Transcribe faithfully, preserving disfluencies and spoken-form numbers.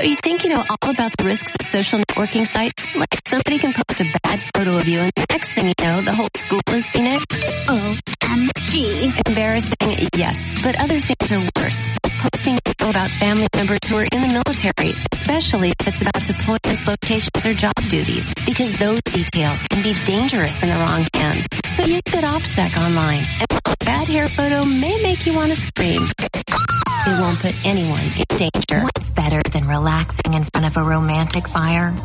So you think you know all about the risks of social networking sites? Like somebody can post a bad photo of you and the next thing you know, the whole school has seen it? O M G. Embarrassing, yes. But other things are worse. Posting info about family members who are in the military, especially if it's about deployments, locations, or job duties, because those details can be dangerous in the wrong hands. So use good OPSEC online. And while a bad hair photo may make you want to scream, it won't put anyone in danger. What's better than relaxing in front of a romantic fire?